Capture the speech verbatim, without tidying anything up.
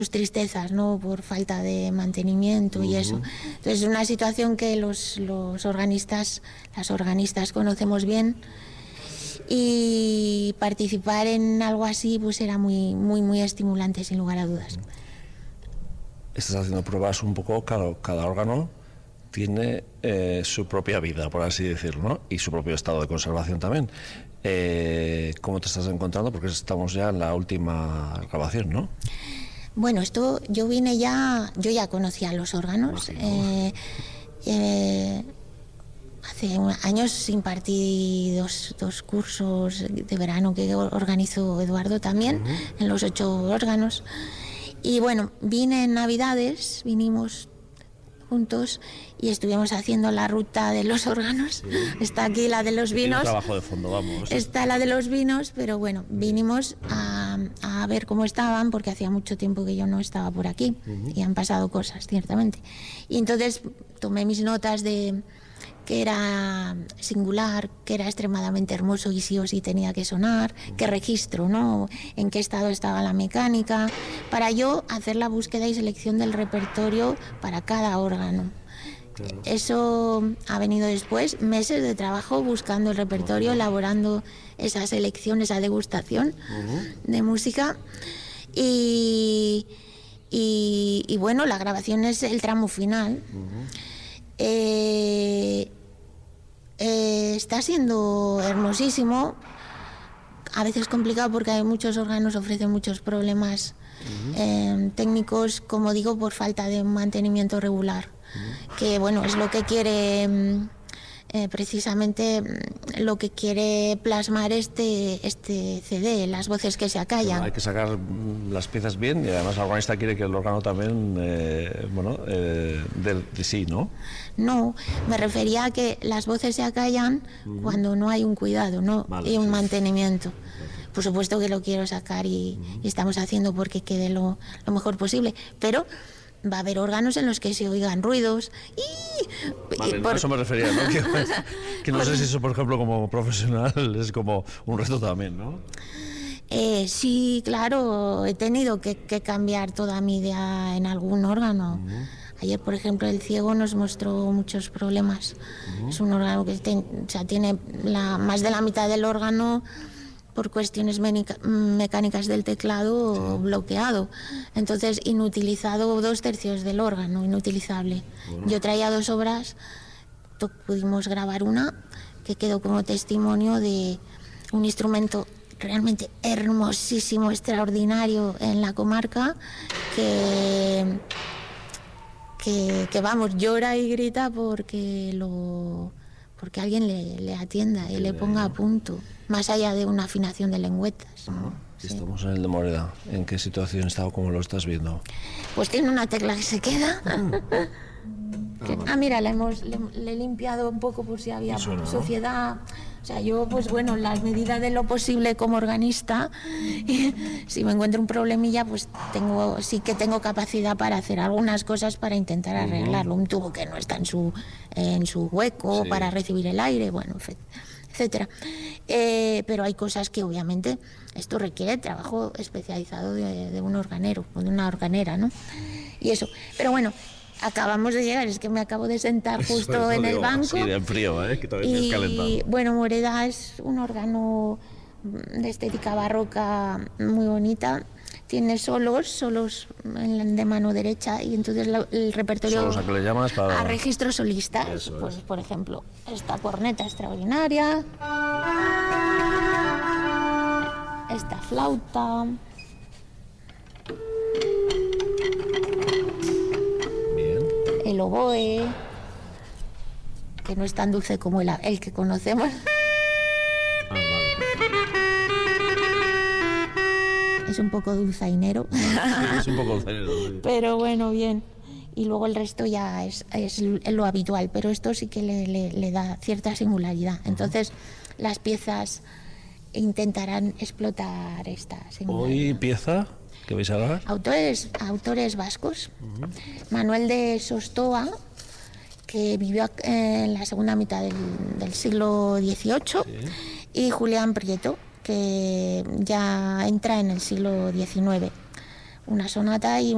tristezas, ¿no? Por falta de mantenimiento uh-huh. y eso. Entonces es una situación que los, los organistas, las organistas conocemos bien, y participar en algo así pues era muy, muy, muy estimulante, sin lugar a dudas. Estás haciendo pruebas un poco, claro, cada órgano tiene eh, su propia vida, por así decirlo, ¿no? Y su propio estado de conservación también. Eh, ¿Cómo te estás encontrando? Porque estamos ya en la última grabación, ¿no? Bueno, esto yo vine ya, yo ya conocía los órganos. Eh, eh, hace años impartí dos, dos cursos de verano que organizó Eduardo también, uh-huh. en los ocho órganos. Y bueno, vine en Navidades, vinimos juntos y estuvimos haciendo la ruta de los órganos. Sí. Está aquí la de los vinos. Un trabajo de fondo, vamos. Está la de los vinos, pero bueno, vinimos a, a ver cómo estaban, porque hacía mucho tiempo que yo no estaba por aquí, uh-huh. y han pasado cosas, ciertamente. Y entonces tomé mis notas de que era singular, que era extremadamente hermoso y sí o sí tenía que sonar, qué registro, ¿no? En qué estado estaba la mecánica, para yo hacer la búsqueda y selección del repertorio para cada órgano. Claro. Eso ha venido después, meses de trabajo buscando el repertorio, uh-huh. elaborando esa selección, esa degustación uh-huh. de música. Y, y, y bueno, la grabación es el tramo final. Uh-huh. Eh, eh, está siendo hermosísimo, a veces complicado porque hay muchos órganos, ofrecen muchos problemas uh-huh. eh, técnicos, como digo, por falta de mantenimiento regular, uh-huh. que bueno, es lo que quiere eh, precisamente lo que quiere plasmar este, este C D, las voces que se acallan. Bueno, hay que sacar las piezas bien y además el organista quiere que el órgano también, eh, bueno, eh, de, de sí, ¿no? No, me refería a que las voces se acallan uh-huh. cuando no hay un cuidado, ¿no? Vale, y un sí. mantenimiento. Por supuesto que lo quiero sacar y, uh-huh. y estamos haciendo porque quede lo, lo mejor posible, pero va a haber órganos en los que se oigan ruidos y... Vale, y por... a eso me refería, ¿no? Que, que no por... sé si eso, por ejemplo, como profesional es como un reto también, ¿no? Eh, sí, claro, he tenido que, que cambiar toda mi idea en algún órgano. Uh-huh. Ayer, por ejemplo, el ciego nos mostró muchos problemas. Uh-huh. Es un órgano que ten, o sea, tiene la, más de la mitad del órgano por cuestiones menica, mecánicas del teclado sí. bloqueado. Entonces, inutilizado dos tercios del órgano, inutilizable. Bueno. Yo traía dos obras, pudimos grabar una que quedó como testimonio de un instrumento realmente hermosísimo, extraordinario en la comarca, que, que, que vamos, llora y grita porque lo... porque alguien le, le atienda y le ponga a punto, más allá de una afinación de lengüetas, ¿no? Sí. Estamos en el de Moreda. ¿En qué situación está o cómo lo estás viendo? Pues tiene una tecla que se queda. que, ah, mira, le, hemos, le, le he limpiado un poco por si había suena, suciedad. ¿No? O sea, yo, pues bueno, en las medidas de lo posible como organista, y si me encuentro un problemilla, pues tengo, sí que tengo capacidad para hacer algunas cosas para intentar arreglarlo. Un tubo que no está en su, en su hueco, sí. para recibir el aire, bueno, etcétera. Eh, pero hay cosas que obviamente esto requiere trabajo especializado de, de un organero, o de una organera, ¿no? Y eso. Pero bueno, acabamos de llegar, es que me acabo de sentar justo eso, eso en digo, el banco. Sí, de frío, ¿eh? Que todavía y, es calentado. Bueno, Moreda es un órgano de estética barroca muy bonita. Tiene solos, solos de mano derecha, y entonces la, el repertorio... ¿Solos a qué le llamas? Para... A registro solista. Eso pues, es. Por ejemplo, esta corneta extraordinaria, esta flauta... el oboe, que no es tan dulce como el, el que conocemos. Ah, vale. Es un poco dulzainero. Sí, es un poco dulzainero. Sí. Pero bueno, bien. Y luego el resto ya es, es lo habitual, pero esto sí que le, le, le da cierta singularidad. Entonces, uh-huh. las piezas intentarán explotar esta singularidad. ¿Hoy pieza? ¿Qué vais a hablar? Autores, autores vascos. Uh-huh. Manuel de Sostoa, que vivió en la segunda mitad del, del siglo dieciocho, sí. y Julián Prieto, que ya entra en el siglo diecinueve. Una sonata y